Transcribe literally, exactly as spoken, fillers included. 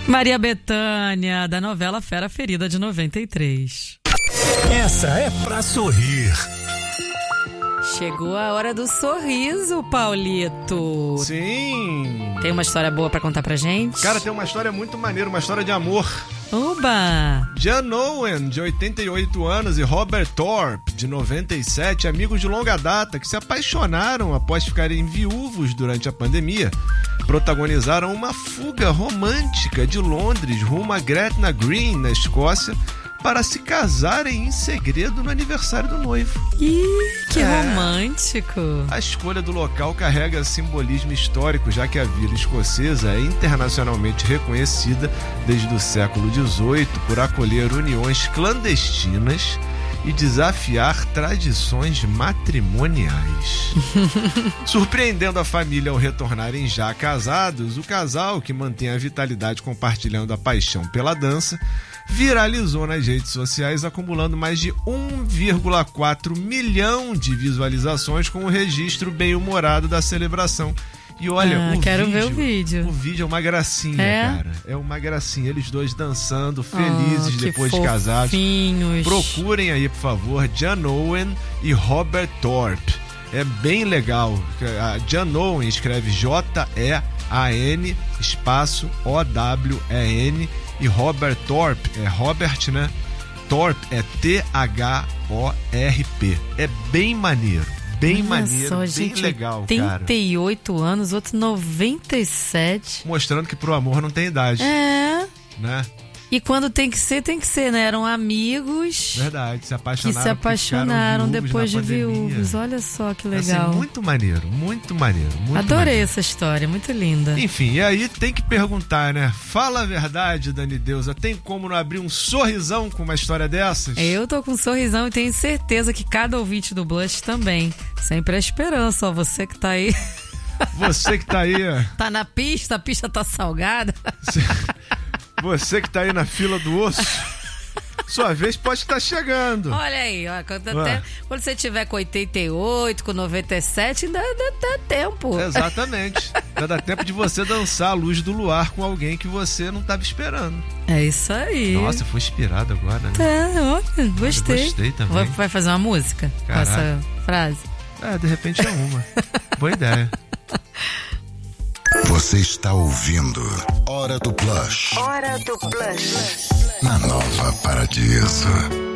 Maria Bethânia, da novela Fera Ferida de noventa e três. Essa é pra sorrir. Chegou a hora do sorriso, Paulito. Sim. Tem uma história boa pra contar pra gente? Cara, tem uma história muito maneira, uma história de amor. Oba! John Owen, de oitenta e oito anos, e Robert Thorpe, de noventa e sete, amigos de longa data que se apaixonaram após ficarem viúvos durante a pandemia, protagonizaram uma fuga romântica de Londres rumo a Gretna Green, na Escócia, para se casarem em segredo no aniversário do noivo. Ih, que É. romântico! A escolha do local carrega simbolismo histórico, já que a vila escocesa é internacionalmente reconhecida desde o século dezoito por acolher uniões clandestinas e desafiar tradições matrimoniais. Surpreendendo a família ao retornarem já casados, o casal, que mantém a vitalidade compartilhando a paixão pela dança, viralizou nas redes sociais, acumulando mais de um vírgula quatro milhão de visualizações com o registro bem-humorado da celebração. E olha, Ah, o quero vídeo, ver o vídeo. O vídeo é uma gracinha, É? cara. É uma gracinha. Eles dois dançando, felizes Oh, que depois de casados. fofinhos. Procurem aí, por favor, John Owen e Robert Thorpe. É bem legal. A John Owen escreve J E A N espaço O W E N e Robert Thorpe é Robert, né? Thorpe é T H O R P. É bem maneiro. Bem Olha maneiro, só, bem gente, legal, cara. oitenta e oito anos, outro noventa e sete. Mostrando que pro amor não tem idade, É. né? E quando tem que ser, tem que ser, né? Eram amigos Verdade, se que apaixonaram. se apaixonaram porque ficaram depois de viúvos na pandemia. viúvos. Olha só que Assim, legal. muito maneiro, muito maneiro. Muito Adorei maneiro. essa história, muito linda. Enfim, e aí tem que perguntar, né? Fala a verdade, Dani Deusa. Tem como não abrir um sorrisão com uma história dessas? Eu tô com um sorrisão e tenho certeza que cada ouvinte do Blush também. Sempre a esperança, ó. Você que tá aí. Você que tá aí, Tá na pista, a pista tá salgada. você que tá aí na fila do osso, sua vez pode estar chegando. Olha aí, ó. Quando, Ué. até, quando você tiver com oitenta e oito, com noventa e sete, ainda dá, dá tempo. Exatamente. Já dá tempo de você dançar a luz do luar com alguém que você não estava esperando. É isso aí. Nossa, foi inspirado agora, né? É, olha, gostei. Gostei também. Vai, vai fazer uma música com Caraca. essa frase? É, de repente é uma. Boa ideia. Você está ouvindo Hora do Blush. Hora do Blush. Na Nova Paradiso.